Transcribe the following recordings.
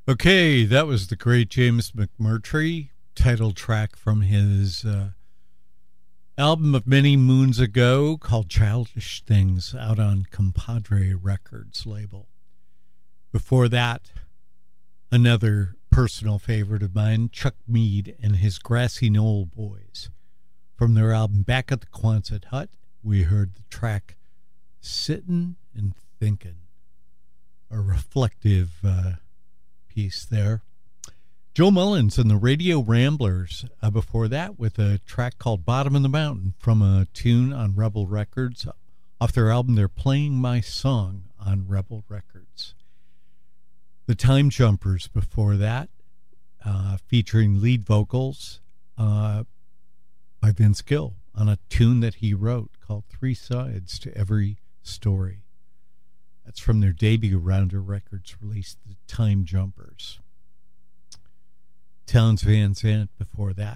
Okay, that was the great James McMurtry, title track from his album of many moons ago called Childish Things, out on Compadre Records label. Before that, another personal favorite of mine, Chuck Mead and his Grassy Knoll Boys. From their album Back at the Quonset Hut, we heard the track Sittin' and Thinkin', a reflective piece there. Joe Mullins and the Radio Ramblers before that with a track called Bottom of the Mountain from a tune on Rebel Records off their album They're Playing My Song on Rebel Records. The Time Jumpers before that, featuring lead vocals by Vince Gill on a tune that he wrote called Three Sides to Every Story. That's from their debut Rounder Records release, The Time Jumpers. Townes Van Zandt before that,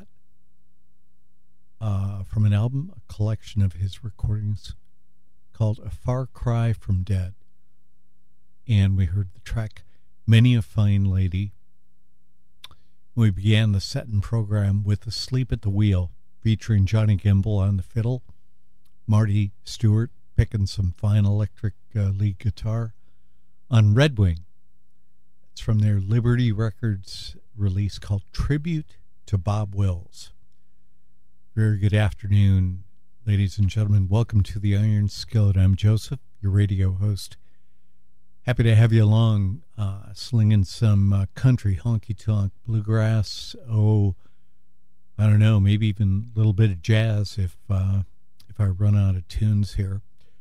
from an album, a collection of his recordings called A Far Cry from Dead. And we heard the track Many a Fine Lady. We began the set-in program with Asleep at the Wheel, featuring Johnny Gimbel on the fiddle, Marty Stewart picking some fine electric lead guitar on Red Wing. It's from their Liberty Records release called Tribute to Bob Wills. Very good afternoon, ladies and gentlemen. Welcome to the Iron Skillet. I'm Joseph, your radio host. Happy to have you along, slinging some country, honky-tonk, bluegrass, I don't know, maybe even a little bit of jazz if I run out of tunes here.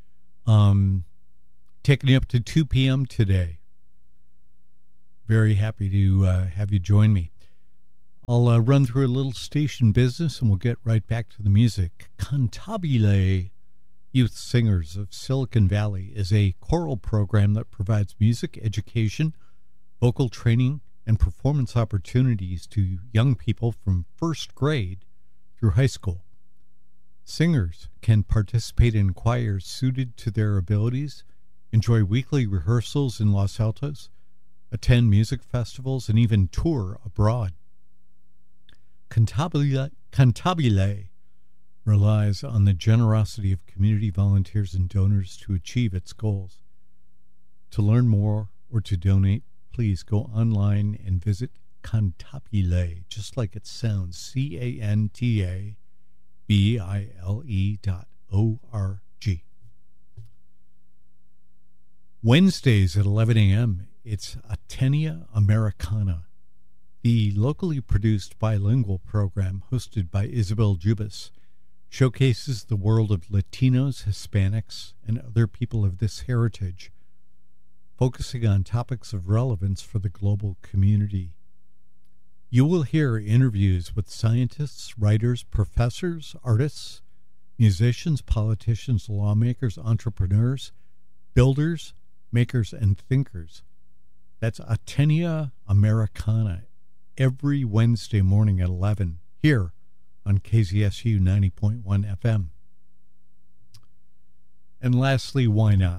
Taking you up to 2 p.m. today. Very happy to have you join me. I'll run through a little station business and we'll get right back to the music. Cantabile Youth Singers of Silicon Valley is a choral program that provides music education, vocal training, and performance opportunities to young people from first grade through high school. Singers can participate in choirs suited to their abilities, enjoy weekly rehearsals in Los Altos, attend music festivals, and even tour abroad. Cantabile relies on the generosity of community volunteers and donors to achieve its goals. To learn more or to donate, please go online and visit Cantabile, just like it sounds, CANTABILE.org. Wednesdays at 11 a.m., it's Atenia Americana, the locally produced bilingual program hosted by Isabel Jubis, showcases the world of Latinos, Hispanics, and other people of this heritage, focusing on topics of relevance for the global community. You will hear interviews with scientists, writers, professors, artists, musicians, politicians, lawmakers, entrepreneurs, builders, makers, and thinkers. That's Atenia Americana every Wednesday morning at 11 here on KZSU 90.1 FM. And lastly, why not?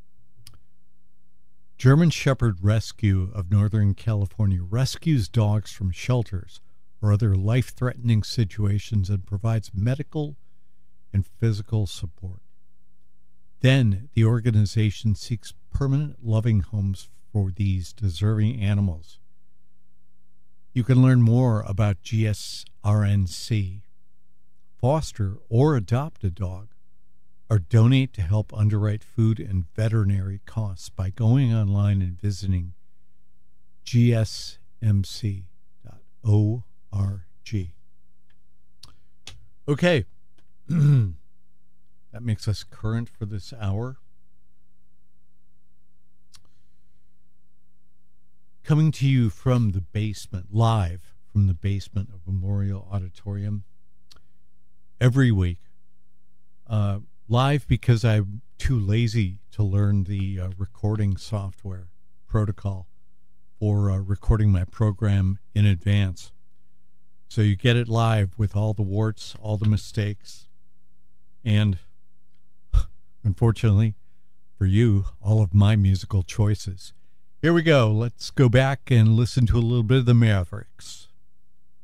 German Shepherd Rescue of Northern California rescues dogs from shelters or other life-threatening situations and provides medical and physical support. Then the organization seeks permanent loving homes for these deserving animals. You can learn more about GSRNC, foster or adopt a dog, or donate to help underwrite food and veterinary costs by going online and visiting gsmc.org. Okay. That makes us current for this hour. Coming to you from the basement, live from the basement of Memorial Auditorium every week. Live because I'm too lazy to learn the recording software protocol for recording my program in advance. So you get it live with all the warts, all the mistakes, and unfortunately for you, all of my musical choices. Here we go. Let's go back and listen to a little bit of the Mavericks.